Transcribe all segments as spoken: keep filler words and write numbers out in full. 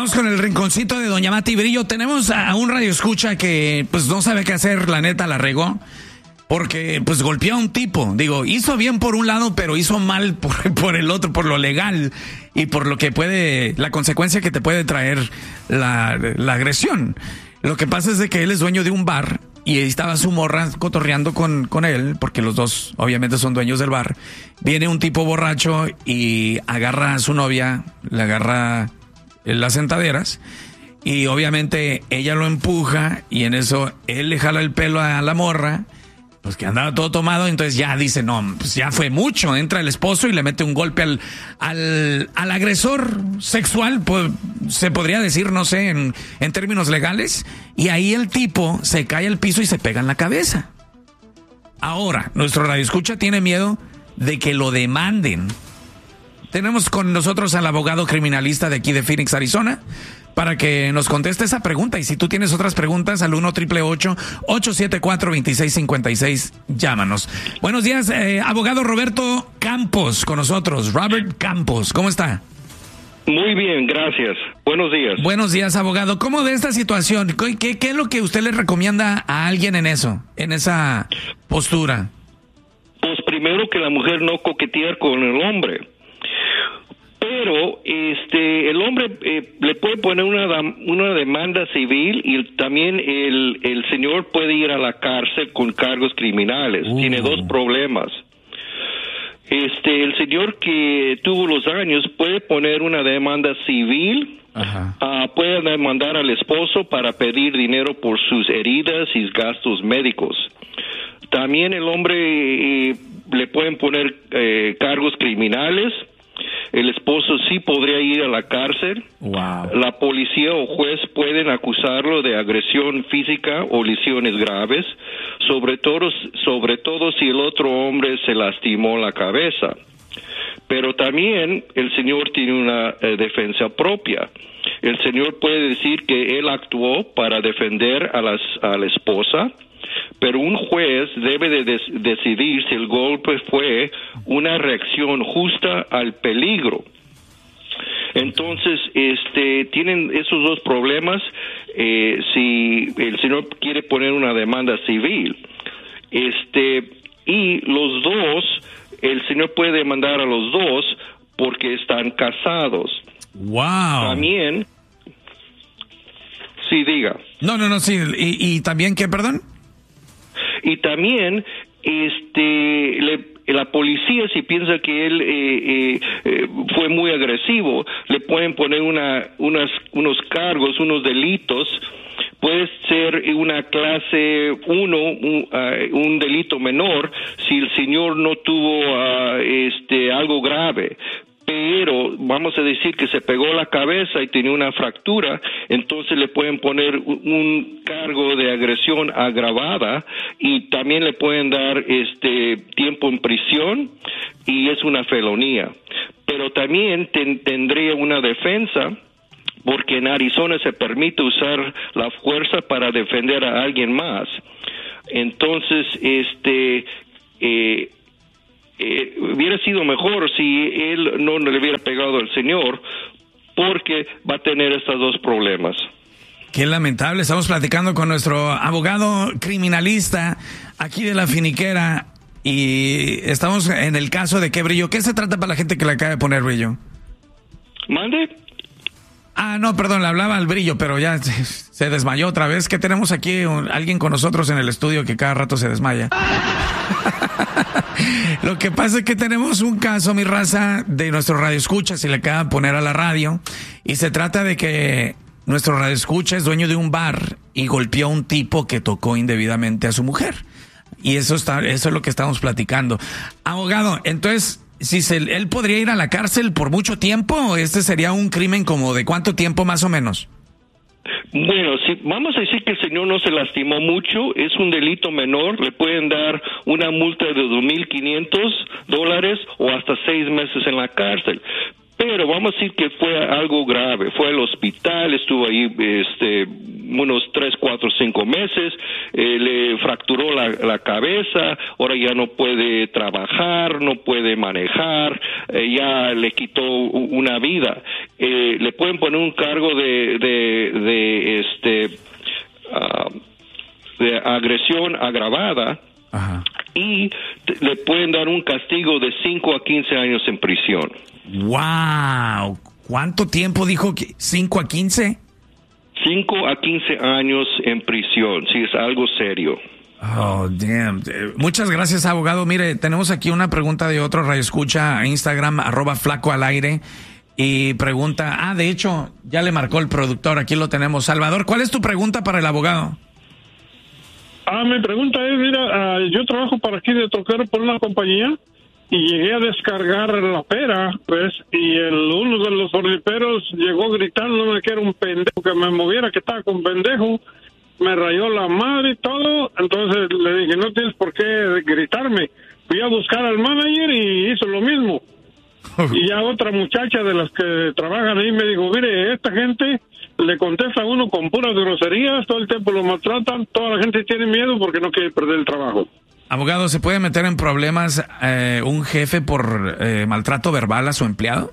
Vamos con el rinconcito de Doña Mati Brillo. Tenemos a un radioescucha que pues no sabe qué hacer, la neta la regó. Porque pues golpeó a un tipo. Digo, hizo bien por un lado, pero hizo mal por, por el otro, por lo legal y por lo que puede, la consecuencia que te puede traer la, la agresión. Lo que pasa es de que él es dueño de un bar y estaba su morra cotorreando con, con él, porque los dos obviamente son dueños del bar. Viene un tipo borracho y agarra a su novia, le agarra las sentaderas y obviamente ella lo empuja y en eso él le jala el pelo a la morra. Pues que andaba todo tomado, entonces ya dice, no, pues ya fue mucho. Entra el esposo y le mete un golpe al, al, al agresor sexual, pues, se podría decir, no sé, en, en términos legales. Y ahí el tipo se cae al piso y se pega en la cabeza. Ahora, nuestro radioescucha tiene miedo de que lo demanden. Tenemos con nosotros al abogado criminalista de aquí de Phoenix, Arizona, para que nos conteste esa pregunta. Y si tú tienes otras preguntas, al uno triple ocho ocho siete cuatro dos seis cinco seis, llámanos. Buenos días, eh, abogado Roberto Campos con nosotros. Robert Campos, ¿cómo está? Muy bien, gracias. Buenos días. Buenos días, abogado. ¿Cómo ve esta situación? ¿Qué, qué es lo que usted le recomienda a alguien en eso, en esa postura? Pues primero que la mujer no coquetear con el hombre. Pero este el hombre eh, le puede poner una una demanda civil y también el, el señor puede ir a la cárcel con cargos criminales. Uh. Tiene dos problemas. Este el señor que tuvo los daños puede poner una demanda civil. Uh, puede demandar al esposo para pedir dinero por sus heridas y gastos médicos. También el hombre eh, le pueden poner eh, cargos criminales. El esposo sí podría ir a la cárcel. Wow. La policía o juez pueden acusarlo de agresión física o lesiones graves, sobre todo, sobre todo si el otro hombre se lastimó la cabeza. Pero también el señor tiene una eh, defensa propia. El señor puede decir que él actuó para defender a, las, a la esposa, pero un juez debe de des- decidir si el golpe fue una reacción justa al peligro. Entonces, este, tienen esos dos problemas. Eh, si el señor quiere poner una demanda civil, este, y los dos, el señor puede demandar a los dos porque están casados. Wow. También, sí, diga. No, no, no, sí. ¿Y, y también qué, perdón? Y también, este, le, la policía, si piensa que él eh, eh, fue muy agresivo, le pueden poner una, unas, unos cargos, unos delitos. Puede ser una clase uno, un, uh, un delito menor, si el señor no tuvo uh, este, algo grave. Pero vamos a decir que se pegó la cabeza y tenía una fractura, entonces le pueden poner un cargo de agresión agravada y también le pueden dar este tiempo en prisión y es una felonía. Pero también ten, tendría una defensa, porque en Arizona se permite usar la fuerza para defender a alguien más. Entonces, este eh, Eh, hubiera sido mejor si él no le hubiera pegado al señor, porque va a tener estos dos problemas. Qué lamentable. Estamos platicando con nuestro abogado criminalista aquí de la Finiquera y estamos en el caso de qué Brillo. ¿Qué se trata para la gente que le acaba de poner Brillo? ¿Mande? Ah, no, perdón, le hablaba al Brillo, pero ya se, se desmayó otra vez. Que tenemos aquí un, alguien con nosotros en el estudio que cada rato se desmaya. Lo que pasa es que tenemos un caso, mi raza, de nuestro radioescucha, si le acaba de poner a la radio, y se trata de que nuestro radioescucha es dueño de un bar y golpeó a un tipo que tocó indebidamente a su mujer. Y eso está, eso es lo que estamos platicando. Abogado, entonces, si se, él podría ir a la cárcel por mucho tiempo, ¿o este sería un crimen como de cuánto tiempo más o menos? Bueno, si vamos a decir que el señor no se lastimó mucho, es un delito menor, le pueden dar una multa de dos mil quinientos dólares o hasta seis meses en la cárcel. Pero vamos a decir que fue algo grave, fue al hospital, estuvo ahí este unos tres, cuatro, cinco meses, eh, le fracturó la, la cabeza, ahora ya no puede trabajar, no puede manejar, eh, ya le quitó una vida. Eh, le pueden poner un cargo de, de, de este, uh, de agresión agravada. Ajá. Y t- le pueden dar un castigo de cinco a quince años en prisión. ¡Wow! ¿Cuánto tiempo dijo que? ¿cinco a quince? cinco a quince años en prisión, sí, es algo serio. Oh, damn. Eh, Muchas gracias, abogado. Mire, tenemos aquí una pregunta de otro radioescucha a Instagram, arroba flaco al aire, y pregunta, ah, de hecho, ya le marcó el productor, aquí lo tenemos. Salvador, ¿cuál es tu pregunta para el abogado? Ah, mi pregunta es, mira, uh, yo trabajo para aquí de troquero por una compañía y llegué a descargar la pera, pues, y el uno de los forniperos llegó gritándome que era un pendejo, que me moviera, que estaba con pendejo, me rayó la madre y todo, entonces le dije, no tienes por qué gritarme. Fui a buscar al manager y hizo lo mismo. Y ya otra muchacha de las que trabajan ahí me dijo, mire, esta gente le contesta a uno con puras groserías, todo el tiempo lo maltratan, toda la gente tiene miedo porque no quiere perder el trabajo. Abogado, ¿se puede meter en problemas eh, un jefe por eh, maltrato verbal a su empleado?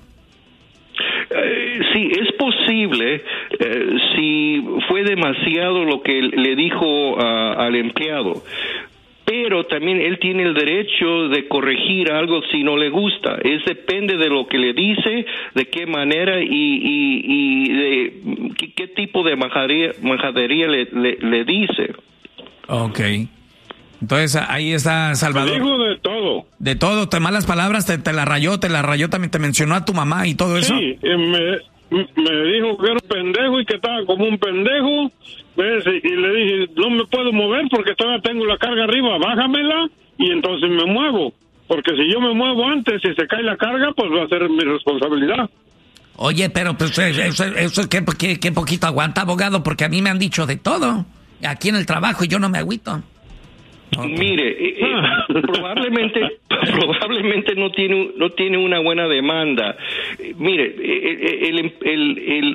Eh, sí, es posible eh, si fue demasiado lo que le dijo uh, al empleado. Pero también él tiene el derecho de corregir algo si no le gusta. Es depende de lo que le dice, de qué manera y, y, y de qué, qué tipo de majadería, majadería le, le, le dice. Ok. Entonces ahí está Salvador. Me dijo de todo. De todo, te malas palabras, te, te la rayó, te la rayó, también te mencionó a tu mamá y todo eso. Sí, eh, me, me dijo que era un pendejo y que estaba como un pendejo. ¿Ves? Y le dije, no me puedo mover porque todavía tengo la carga arriba, bájamela y entonces me muevo. Porque si yo me muevo antes y se cae la carga, pues va a ser mi responsabilidad. Oye, pero pues eso, eso ¿qué, qué, qué poquito aguanta, abogado, porque a mí me han dicho de todo aquí en el trabajo y yo no me agüito. Okay. Mire, eh, eh, probablemente probablemente no tiene no tiene una buena demanda. Eh, mire, eh, el, el, el,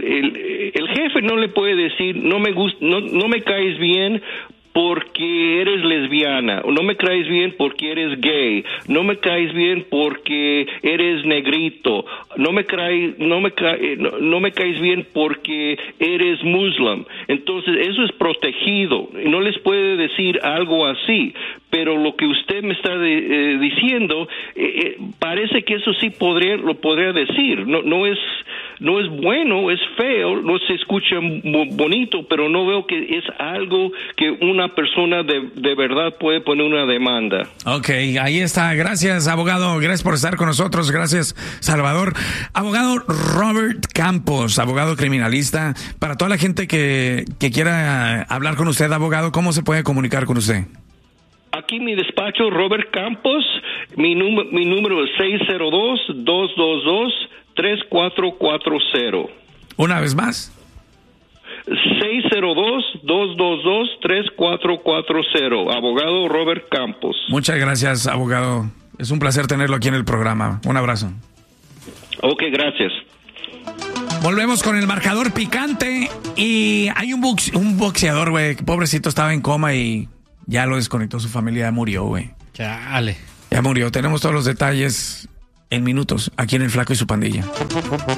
el, el jefe no le puede decir no me gusta, no, no me caes bien porque eres lesbiana, no me caes bien porque eres gay, no me caes bien porque eres negrito, no me caes, no me cae, no, no me caes bien porque eres muslim. Entonces eso es protegido, no les puede decir algo así, pero lo que usted me está de, eh, diciendo eh, eh, parece que eso sí podría lo podría decir. No no es no es bueno, es feo, no se escucha bonito, pero no veo que es algo que una persona de, de verdad puede poner una demanda. Ok, ahí está. Gracias, abogado. Gracias por estar con nosotros. Gracias, Salvador. Abogado Robert Campos, abogado criminalista. Para toda la gente que, que quiera hablar con usted, abogado, ¿cómo se puede comunicar con usted? Aquí mi despacho, Robert Campos, mi, num- mi número es seis cero dos, dos dos dos, tres cuatro cuatro cero. Una vez más. seis cero dos, dos dos dos, tres cuatro cuatro cero. Abogado Robert Campos. Muchas gracias, abogado. Es un placer tenerlo aquí en el programa. Un abrazo. Ok, gracias. Volvemos con el marcador picante. Y hay un, boxe- un boxeador, güey, que pobrecito estaba en coma y ya lo desconectó su familia. Ya murió, güey. Chale. Ya murió. Tenemos todos los detalles en minutos aquí en El Flaco y su Pandilla.